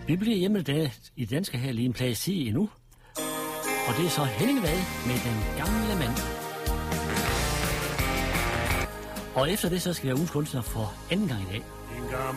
Vi bliver hjemme i danske her lige en plads sige endnu. Og det er så Henning Vad med Den Gamle Mand. Og efter det så skal jeg ugens kunstner for anden gang i dag.